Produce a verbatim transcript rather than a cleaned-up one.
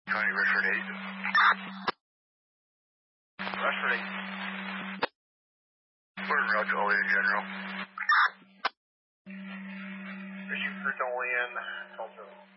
Tony, Rushford eight. Rushford eight. We're en route to Olean General. Issue for Olean, Tulsa.